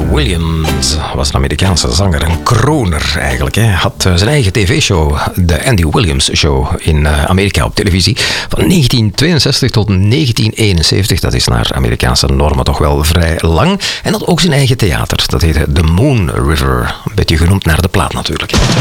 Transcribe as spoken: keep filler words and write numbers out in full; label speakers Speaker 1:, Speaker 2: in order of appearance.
Speaker 1: Williams was een Amerikaanse zanger, een kroner eigenlijk. Hij had zijn eigen tv-show, de Andy Williams Show, in Amerika op televisie. Van negentien tweeënzestig tot negentien eenenzeventig, dat is naar Amerikaanse normen toch wel vrij lang. En had ook zijn eigen theater, dat heette The Moon River. Een beetje genoemd naar de plaat natuurlijk.